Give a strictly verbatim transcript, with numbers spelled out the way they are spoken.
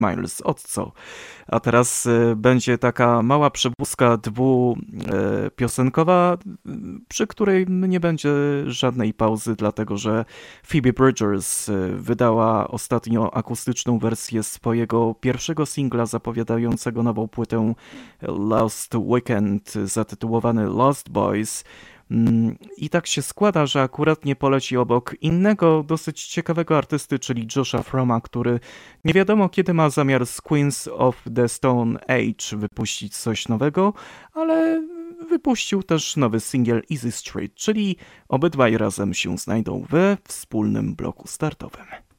Miles, od co? A teraz y, będzie taka mała przepustka dwupiosenkowa, przy której nie będzie żadnej pauzy, dlatego że Phoebe Bridgers y, wydała ostatnio akustyczną wersję swojego pierwszego singla zapowiadającego nową płytę Last Weekend, zatytułowany Lost Boys. I tak się składa, że akurat nie poleci obok innego dosyć ciekawego artysty, czyli Josha Froma, który nie wiadomo kiedy ma zamiar z Queens of the Stone Age wypuścić coś nowego, ale wypuścił też nowy singiel Easy Street, czyli obydwaj razem się znajdą we wspólnym bloku startowym.